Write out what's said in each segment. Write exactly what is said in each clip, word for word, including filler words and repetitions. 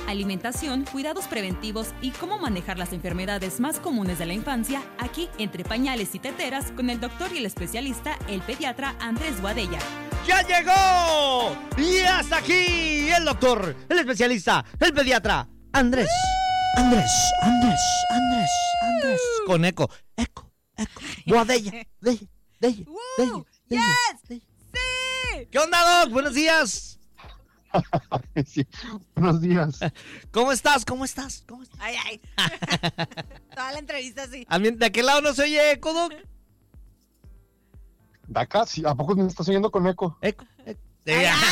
alimentación, cuidados preventivos y cómo manejar las enfermedades más comunes de la infancia, aquí entre pañales y teteras con el doctor y el especialista, el pediatra Andrés Boadella. ¡Ya llegó! Y hasta aquí el doctor, el especialista, el pediatra Andrés, Andrés, Andrés, Andrés, Andrés, con eco, eco, eco, Boadella, de, de, ¡Woo! ¡Yes! ¡Sí! ¿Qué onda, Doc? Buenos días. Sí, buenos días. ¿Cómo estás? ¿Cómo estás? ¿Cómo estás? Ay, ay. Toda la entrevista así. ¿A mí, ¿De aquel lado no se oye eco, Doc? De acá, sí, ¿a poco me estás oyendo con eco? Eco, eco. Sí.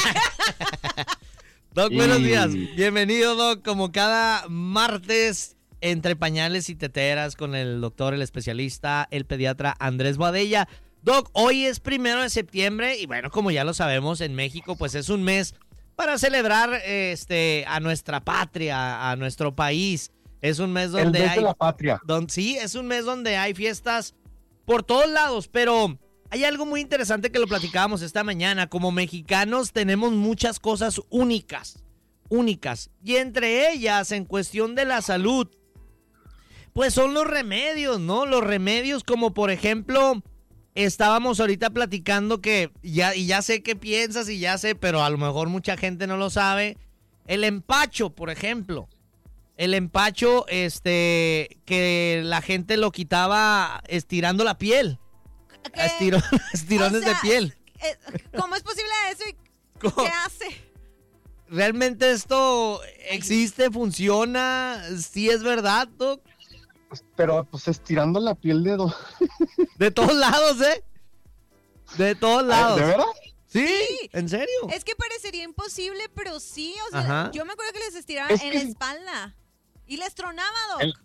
Doc, Y... buenos días. Bienvenido, Doc, como cada martes, entre pañales y teteras, con el doctor, el especialista, el pediatra Andrés Boadella. Doc, hoy es primero de septiembre y bueno, como ya lo sabemos, en México pues es un mes para celebrar este a nuestra patria, a nuestro país. Es un mes donde el mes hay... de la patria. Don, sí, es un mes donde hay fiestas por todos lados, pero hay algo muy interesante que lo platicábamos esta mañana. Como mexicanos tenemos muchas cosas únicas, únicas. Y entre ellas, en cuestión de la salud, pues son los remedios, ¿no? Los remedios como por ejemplo... Estábamos ahorita platicando que, ya, y ya sé qué piensas y ya sé, pero a lo mejor mucha gente no lo sabe. El empacho, por ejemplo. El empacho, este, que la gente lo quitaba estirando la piel. Estiro, estirones o sea, de piel. ¿Cómo es posible eso y ¿Cómo? qué hace? ¿Realmente esto existe, funciona? ¿Sí es verdad, Doc? Pero pues estirando la piel de dos. De todos lados, ¿eh? De todos lados. ¿De verdad? ¿Sí? Sí. ¿En serio? Es que parecería imposible, pero sí. O sea, Ajá. yo me acuerdo que les estiraban es en que... la espalda. Y les tronaba, Doc. El...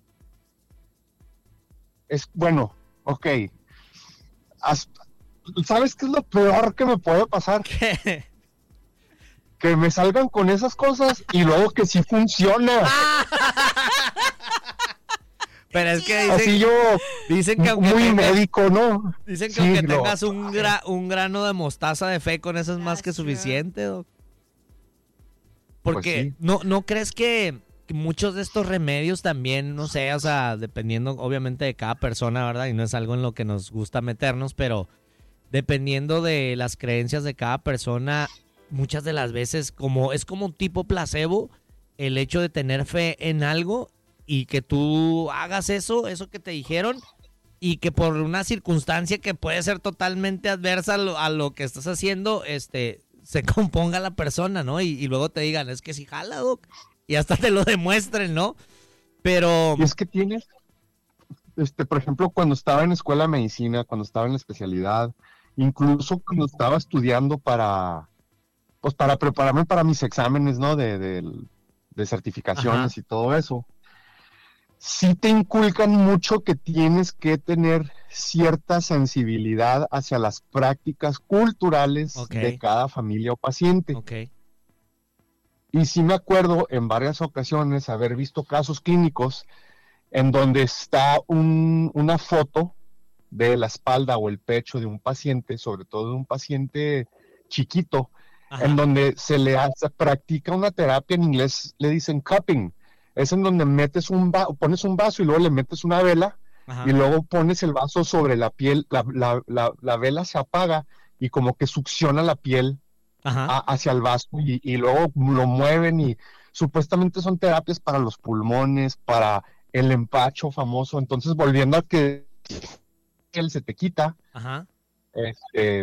Es bueno, ok. Hasta... ¿Sabes qué es lo peor que me puede pasar? ¿Qué? Que me salgan con esas cosas y luego que sí funciona. Pero es que dicen, así yo, dicen que aunque muy tengas, médico, ¿no? Dicen que sí, aunque lo, tengas un, gra, un grano de mostaza de fe, con eso es más que suficiente, Doc. Porque pues sí. no, ¿no crees que, que muchos de estos remedios también, no sé, o sea, dependiendo obviamente de cada persona, ¿verdad? Y no es algo en lo que nos gusta meternos, pero dependiendo de las creencias de cada persona, muchas de las veces como es como un tipo placebo, el hecho de tener fe en algo y que tú hagas eso, eso que te dijeron, y que por una circunstancia que puede ser totalmente adversa a lo, a lo que estás haciendo, este, se componga la persona, ¿no? Y, y luego te digan, es que sí jala, Doc, y hasta te lo demuestren, ¿no? Pero... Y es que tienes, este, por ejemplo, cuando estaba en escuela de medicina, cuando estaba en la especialidad, incluso cuando estaba estudiando para, pues para prepararme para mis exámenes, ¿no? De, de, de certificaciones Ajá. y todo eso. Sí te inculcan mucho que tienes que tener cierta sensibilidad hacia las prácticas culturales okay. de cada familia o paciente. Okay. Y sí me acuerdo en varias ocasiones haber visto casos clínicos en donde está un, una foto de la espalda o el pecho de un paciente, sobre todo de un paciente chiquito, Ajá. en donde se le hace, practica una terapia, en inglés le dicen cupping. Es en donde metes un va- pones un vaso y luego le metes una vela Ajá. y luego pones el vaso sobre la piel, la, la, la, la vela se apaga y como que succiona la piel a, hacia el vaso y, y luego lo mueven y supuestamente son terapias para los pulmones, para el empacho famoso. Entonces, volviendo a que él se te quita, Ajá. este...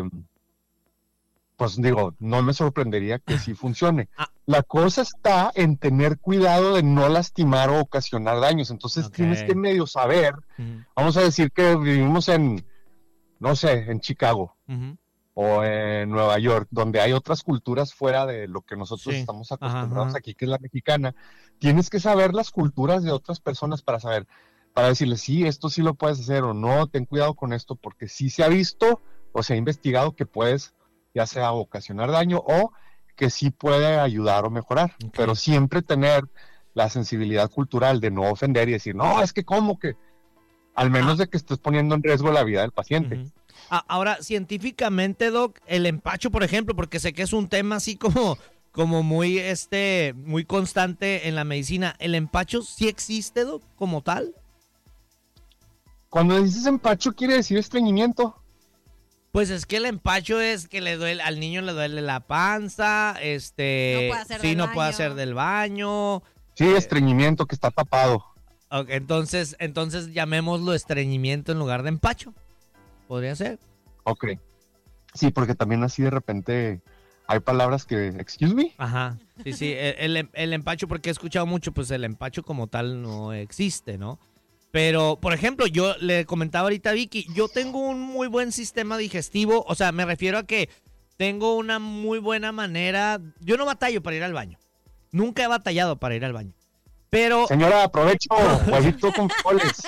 pues digo, no me sorprendería que sí funcione. Ah. La cosa está en tener cuidado de no lastimar o ocasionar daños. Entonces okay. tienes que medio saber. Uh-huh. Vamos a decir que vivimos en, no sé, en Chicago uh-huh. o en Nueva York, donde hay otras culturas fuera de lo que nosotros sí. estamos acostumbrados uh-huh. aquí, que es la mexicana. Tienes que saber las culturas de otras personas para saber, para decirles, sí, esto sí lo puedes hacer o no, ten cuidado con esto, porque sí se ha visto o se ha investigado que puedes ya sea ocasionar daño o que sí puede ayudar o mejorar, okay. pero siempre tener la sensibilidad cultural de no ofender y decir, no, es que cómo que, al menos ah. de que estés poniendo en riesgo la vida del paciente. Uh-huh. Ah, ahora, científicamente, Doc, el empacho, por ejemplo, porque sé que es un tema así como, como muy, este, muy constante en la medicina. ¿El empacho sí existe, doc, como tal? Cuando dices empacho, quiere decir estreñimiento. Pues es que el empacho es que le duele, al niño le duele la panza, este, no puede hacer sí, del no baño. puede hacer del baño. Sí, estreñimiento, que está tapado. Okay, entonces, entonces llamémoslo estreñimiento en lugar de empacho. ¿Podría ser? Ok. Sí, porque también así de repente hay palabras que, excuse me. Ajá, sí, sí, el, el, el empacho, porque he escuchado mucho, pues el empacho como tal no existe, ¿no? Pero, por ejemplo, yo le comentaba ahorita a Vicky, yo tengo un muy buen sistema digestivo, o sea, me refiero a que tengo una muy buena manera, yo no batallo para ir al baño, nunca he batallado para ir al baño, pero... Señora, aprovecho, huevito con frijoles.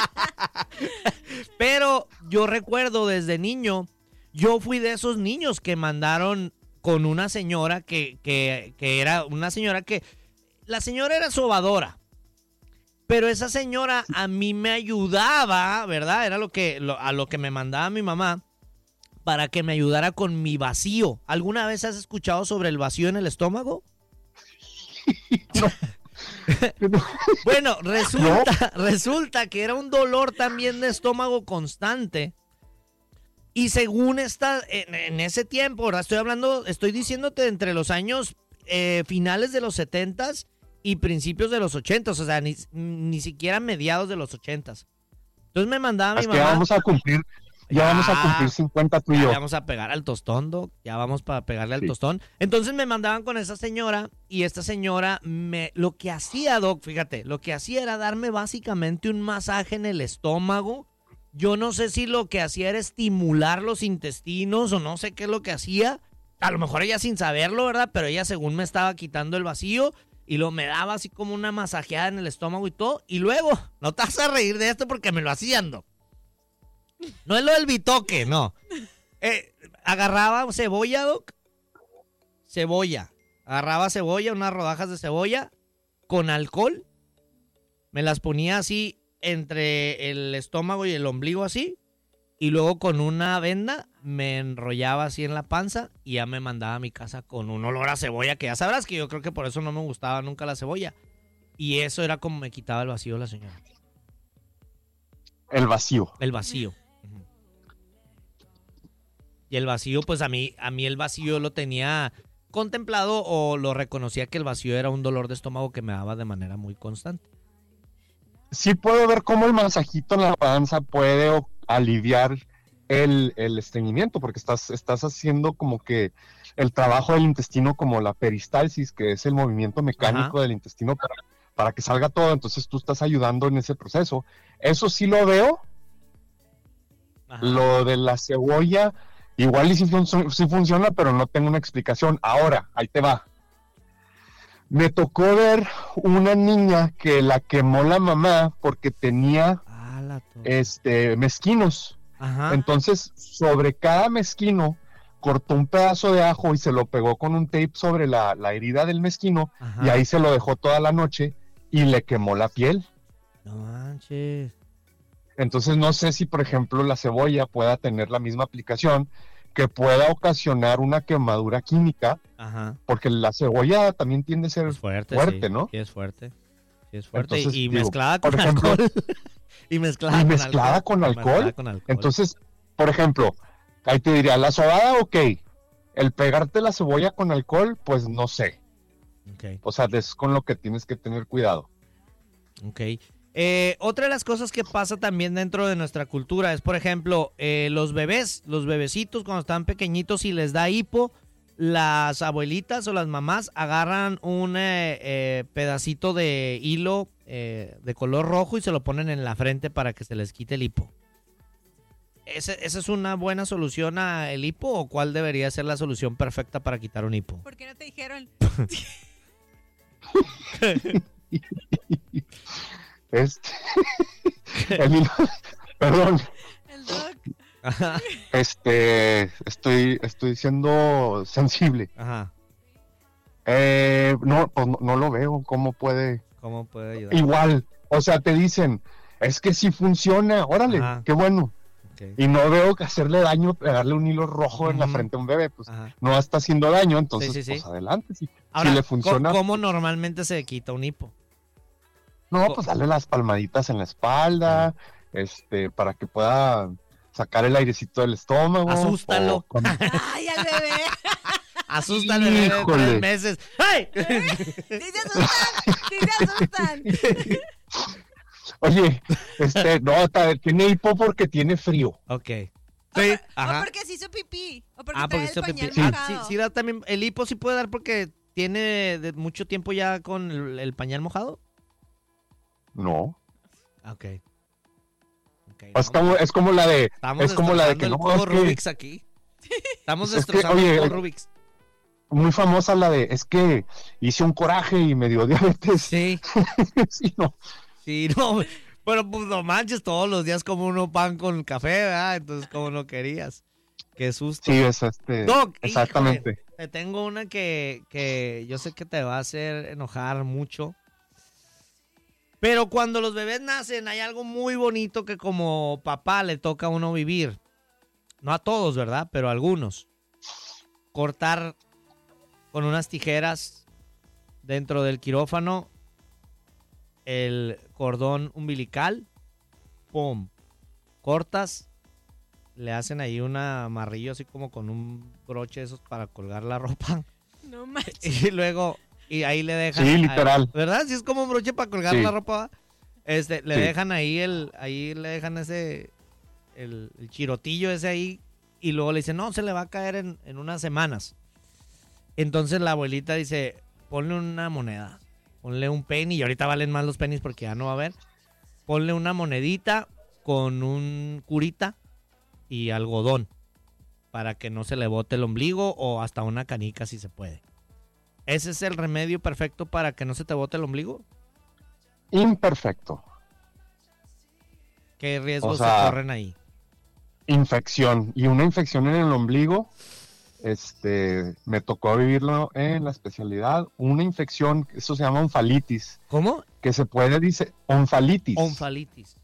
Pero yo recuerdo desde niño, yo fui de esos niños que mandaron con una señora que, que, que era una señora que, la señora era sobadora. Pero esa señora a mí me ayudaba, ¿verdad? Era lo que, lo, a lo que me mandaba mi mamá para que me ayudara con mi vacío. ¿Alguna vez has escuchado sobre el vacío en el estómago? No. Bueno, resulta, no. resulta que era un dolor también de estómago constante. Y según esta, en, en ese tiempo, ¿verdad? Estoy hablando, estoy diciéndote entre los años eh, finales de los setentas y principios de los ochentas, o sea, ni, ni siquiera mediados de los ochentas. Entonces me mandaba es mi que mamá. Ya vamos a cumplir, ya, ya vamos a cumplir cincuenta tú y yo. Ya vamos a pegar al tostón, Doc, ya vamos para pegarle sí. al tostón. Entonces me mandaban con esa señora y esta señora me, lo que hacía, Doc, fíjate, lo que hacía era darme básicamente un masaje en el estómago. Yo no sé si lo que hacía era estimular los intestinos o no sé qué es lo que hacía. A lo mejor ella sin saberlo, ¿verdad? Pero ella según me estaba quitando el vacío. Y luego me daba así como una masajeada en el estómago y todo. Y luego, no te vas a reír de esto porque me lo hacían, Doc. No es lo del bitoque, no. Eh, agarraba cebolla, Doc. Cebolla. Agarraba cebolla, unas rodajas de cebolla con alcohol. Me las ponía así entre el estómago y el ombligo así. Y luego con una venda me enrollaba así en la panza y ya me mandaba a mi casa con un olor a cebolla, que ya sabrás que yo creo que por eso no me gustaba nunca la cebolla. Y eso era como me quitaba el vacío la señora. El vacío. El vacío. Uh-huh. Y el vacío, pues a mí, a mí el vacío lo tenía contemplado o lo reconocía que el vacío era un dolor de estómago que me daba de manera muy constante. Sí puedo ver cómo el masajito en la panza puede aliviar el, el estreñimiento, porque estás, estás haciendo como que el trabajo del intestino como la peristalsis, que es el movimiento mecánico Ajá. del intestino para, para que salga todo, entonces tú estás ayudando en ese proceso. Eso sí lo veo. Ajá. Lo de la cebolla, igual y sí, fun- sí funciona, pero no tengo una explicación. Ahora, ahí te va. Me tocó ver una niña que la quemó la mamá porque tenía ah, la este, mezquinos. Ajá. Entonces, sobre cada mezquino, cortó un pedazo de ajo y se lo pegó con un tape sobre la, la herida del mezquino. Ajá. Y ahí se lo dejó toda la noche y le quemó la piel. No manches. Entonces, no sé si, por ejemplo, la cebolla pueda tener la misma aplicación, que pueda ocasionar una quemadura química, Ajá. porque la cebolla también tiende a ser es fuerte, fuerte sí. ¿no? Sí, es fuerte. Sí, es fuerte. Entonces, y, y digo, mezclada con ejemplo, alcohol. y mezclada, y con, mezclada alcohol. con alcohol. Mezclada con alcohol. Entonces, por ejemplo, ahí te diría, la sobada, ok. El pegarte la cebolla con alcohol, pues no sé. Okay. O sea, es con lo que tienes que tener cuidado. Ok. Eh, otra de las cosas que pasa también dentro de nuestra cultura es, por ejemplo, eh, los bebés, los bebecitos cuando están pequeñitos y les da hipo, las abuelitas o las mamás agarran un eh, eh, pedacito de hilo eh, de color rojo y se lo ponen en la frente para que se les quite el hipo. ¿Ese, ¿Esa es una buena solución a el hipo o cuál debería ser la solución perfecta para quitar un hipo? ¿Por qué no te dijeron? Este, el hilo, perdón. El doc. Ajá. Este, estoy, estoy siendo sensible. Ajá. Eh, no, pues no, no lo veo. ¿Cómo puede? ¿Cómo puede ayudar? Igual, o sea, te dicen, es que sí funciona. Órale, Ajá. qué bueno. Ok. Okay. Y no veo que hacerle daño, pegarle un hilo rojo uh-huh. en la frente a un bebé, pues Ajá. no está haciendo daño, entonces sí, sí, sí. pues adelante. Si, Ahora, si le funciona. ¿cómo, ¿Cómo normalmente se quita un hipo? No, pues darle las palmaditas en la espalda, uh-huh. este, para que pueda sacar el airecito del estómago. Asústalo. Con... ¡Ay, al bebé! Asusta al bebé de tres meses. ¡Ay! ¡Sí se asustan! ¡Sí se asustan! Oye, este, no, tiene hipo porque tiene frío. Ok. Sí, o, ajá. o porque se hizo pipí. O porque ah, porque trae el pañal sí. mojado. Sí, sí da también, el hipo sí puede dar porque tiene de mucho tiempo ya con el, el pañal mojado. No. Ok. okay es, como, es como la de. Estamos es como la de que el no. cubo Es que, Rubik's aquí. Estamos es destrozando que, oye, el cubo Rubik's. Muy famosa la de. Es que hice un coraje y me dio diabetes. Sí. sí, no. Sí, no. Pero pues no manches, todos los días como uno pan con café, ¿verdad? Entonces, como no querías. Qué susto. Sí, es este. Doc, exactamente. Híjole, te tengo una que, que yo sé que te va a hacer enojar mucho. Pero cuando los bebés nacen, hay algo muy bonito que como papá le toca a uno vivir. No a todos, ¿verdad? Pero a algunos. Cortar con unas tijeras dentro del quirófano el cordón umbilical. Pum. Cortas. Le hacen ahí un amarrillo así como con un broche esos para colgar la ropa. No manches. Y luego... Y ahí le dejan... Sí, literal. Ahí, ¿verdad? Si es como un broche para colgar sí. la ropa. Este, le sí. dejan ahí el... Ahí le dejan ese... El, el chirotillo ese ahí. Y luego le dicen, no, se le va a caer en, en unas semanas. Entonces la abuelita dice, ponle una moneda. Ponle un penny. Y ahorita valen más los pennies porque ya no va a haber. Ponle una monedita con un curita y algodón. Para que no se le bote el ombligo o hasta una canica si se puede. ¿Ese es el remedio perfecto para que no se te bote el ombligo? Imperfecto. ¿Qué riesgos o sea, se corren ahí? Infección. Y una infección en el ombligo, este, me tocó vivirlo en la especialidad. Una infección, eso se llama onfalitis. ¿Cómo? Que se puede, dice, onfalitis. Onfalitis.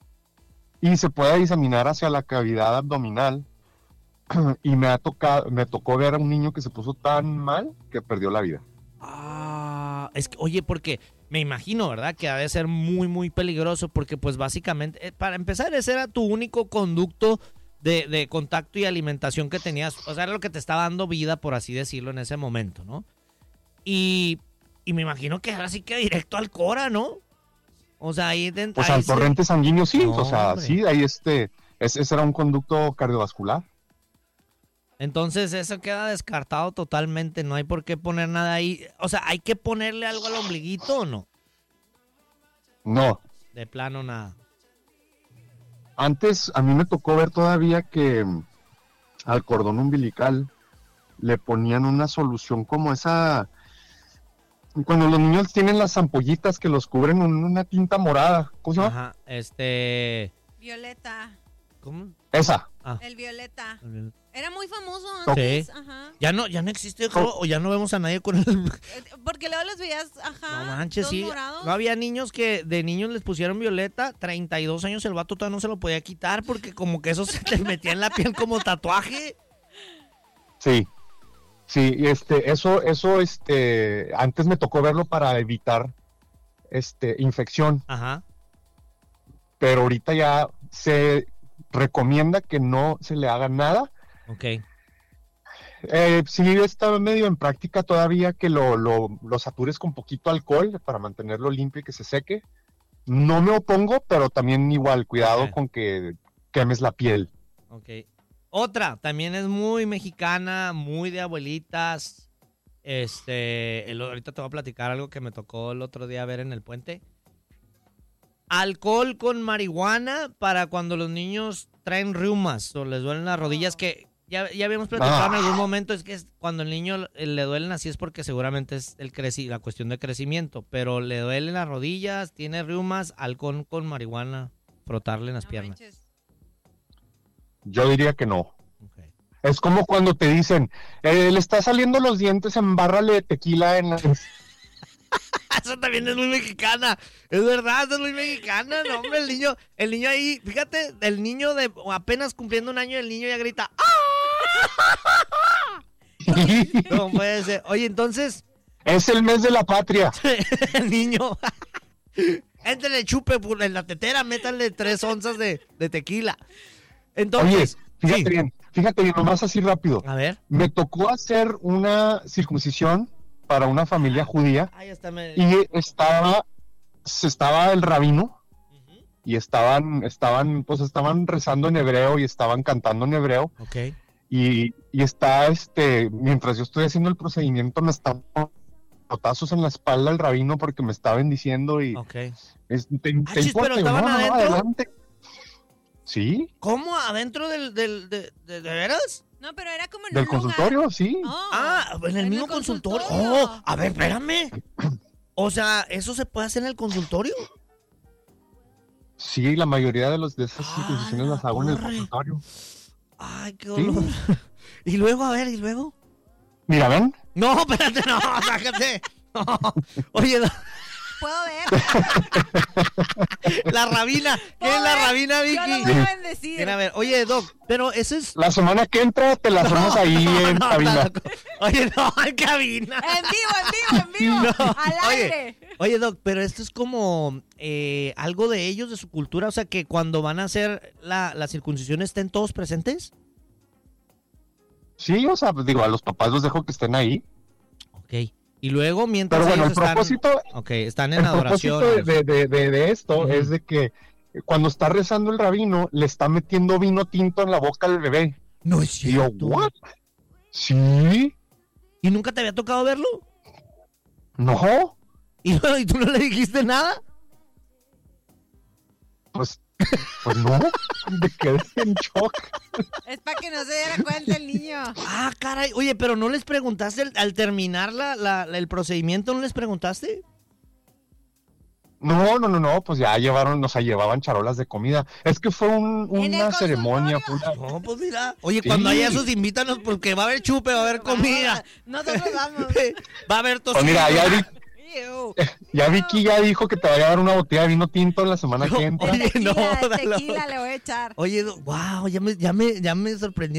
Y se puede diseminar hacia la cavidad abdominal. Y me ha tocado, me tocó ver a un niño que se puso tan mal que perdió la vida. Ah, es que, oye, porque me imagino, ¿verdad? Que ha de ser muy, muy peligroso porque, pues, básicamente, eh, para empezar, ese era tu único conducto de, de contacto y alimentación que tenías. O sea, era lo que te estaba dando vida, por así decirlo, en ese momento, ¿no? Y, y me imagino que ahora sí que directo al cora, ¿no? O sea, ahí dentro. Pues al torrente se... sanguíneo, sí. No, o sea, hombre. sí, ahí este, ese, ese era un conducto cardiovascular. Entonces eso queda descartado totalmente, no hay por qué poner nada ahí. O sea, ¿hay que ponerle algo al ombliguito o no? No. De plano nada. Antes a mí me tocó ver todavía que al cordón umbilical le ponían una solución como esa... Cuando los niños tienen las ampollitas que los cubren en una tinta morada. ¿Cómo se llama? Ajá, este... Violeta. ¿Cómo? Esa. Ah. El violeta. El violeta. Era muy famoso antes. Sí. Ajá. Ya no, ya no existe, yo creo, o ya no vemos a nadie con el... Porque luego los veías, ajá. No manches, sí. Morados. No había niños que de niños les pusieron violeta, treinta y dos años el vato todavía no se lo podía quitar porque como que eso se te metía en la piel como tatuaje. Sí. Sí, y este, eso, eso, este, antes me tocó verlo para evitar, este, infección. Ajá. Pero ahorita ya se recomienda que no se le haga nada. Ok. Eh, sí está medio en práctica todavía que lo, lo, lo satures con poquito alcohol para mantenerlo limpio y que se seque. No me opongo, pero también igual, cuidado okay. con que quemes la piel. Ok. Otra, también es muy mexicana, muy de abuelitas. Este, el, ahorita te voy a platicar algo que me tocó el otro día ver en el puente. Alcohol con marihuana para cuando los niños traen reumas o les duelen las rodillas, que ya, ya habíamos platicado ah. en algún momento, es que es cuando el niño le duelen así es porque seguramente es el creci- la cuestión de crecimiento, pero le duelen las rodillas, tiene reumas, alcohol con marihuana, frotarle en las no piernas. Manches. Yo diría que no. Okay. Es como cuando te dicen, eh, le está saliendo los dientes, embárrale tequila en la... Eso Esa también es muy mexicana. Es verdad, es muy mexicana. No, hombre, el niño, el niño ahí, fíjate, el niño de apenas cumpliendo un año, el niño ya grita. ¡Ah! No puede ser. Oye, entonces. Es el mes de la patria. El niño. Éntrale chupe por en la tetera, métanle tres onzas de, de tequila. Entonces. Oye, fíjate sí. bien, fíjate bien, nomás así rápido. A ver. Me tocó hacer una circuncisión para una familia judía. Ahí está. Me... Y estaba, estaba el rabino. Uh-huh. Y estaban, estaban, pues estaban rezando en hebreo y estaban cantando en hebreo. Ok. Y, y está, este, mientras yo estoy haciendo el procedimiento, me está potazos en la espalda el rabino porque me está bendiciendo y... Ok. Es, te, Ah, te chis, importa, pero estaban no, no, adentro. adelante. ¿Sí? ¿Cómo? ¿Adentro del, del de, de, de veras? No, pero era como en ¿Del un consultorio? lugar. Sí. Oh, Ah, en el en mismo el consultorio. consultorio. Oh, a ver, espérame. O sea, ¿eso se puede hacer en el consultorio? Sí, la mayoría de, los, de esas Ah, circuncisiones la las hago en el torre. consultorio. Ay, qué Sí. dolor. Y luego, a ver, ¿y luego? Mira, ven. No, espérate, no, sácate. No. Oye, no, ¿Puedo ver? la rabina. ¿Qué es la rabina, Yo lo Vicky? voy a bendecir. Mira, a ver, oye, Doc, pero eso es... La semana que entra te la hacemos ahí en no, cabina. está loco. Oye, no, en cabina. En vivo, en vivo, en vivo. No, Al oye, aire. Oye, Doc, pero esto es como eh, algo de ellos, de su cultura, o sea, que cuando van a hacer la, la circuncisión estén todos presentes. Sí, o sea, pues digo, a los papás los dejo que estén ahí. Ok. Y luego, mientras Pero bueno, el ellos están, propósito, ok, están en el adoración. propósito de, de, de, de esto Ujú. es de que cuando está rezando el rabino, le está metiendo vino tinto en la boca al bebé. No es Y yo, cierto. ¿what? ¿Sí? ¿Y nunca te había tocado verlo? ¿No? ¿Y, no- y tú no le dijiste nada? Pues, pues no. Me quedé en shock. Es para que no se diera cuenta el niño. Ah, caray. Oye, pero ¿no les preguntaste al, al terminar la, la- la- el procedimiento? ¿No les preguntaste? No, no, no, no, pues ya llevaron, o sea, llevaban charolas de comida. Es que fue un- ¿En el una ceremonia. Fue una- No, pues mira. Oye, Sí. cuando haya esos, invítanos porque va a haber chupe, va a haber comida. Nosotros vamos. Va a haber Pues tocino. mira, ya, vi- Ew. ya Vicky ya dijo que te va a llevar una botella de vino tinto la semana que entra. Oye, no, Tequila, dalo. tequila le voy a echar. Oye, wow, ya me, ya me, ya me sorprendió.